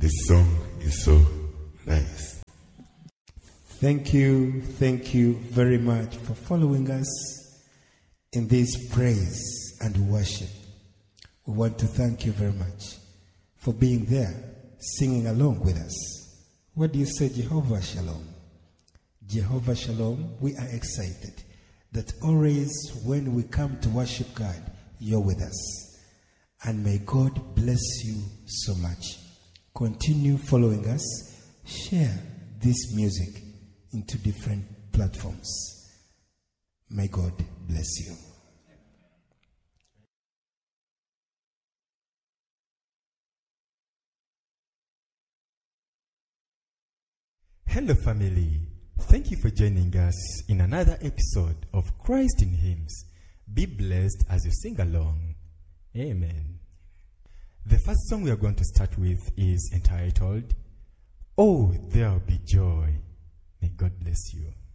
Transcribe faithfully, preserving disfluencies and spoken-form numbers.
This song is so nice. Thank you, thank you very much for following us in this praise and worship. We want to thank you very much for being there, singing along with us. What do you say, Jehovah Shalom? Jehovah Shalom, we are excited that always when we come to worship God, you're with us. And may God bless you so much. Continue following us. Share this music into different platforms. May God bless you. Hello family, thank you for joining us in another episode of Christ in Hymns. Be blessed as you sing along. Amen. The first song we are going to start with is entitled, Oh, There'll Be Joy. May God bless you.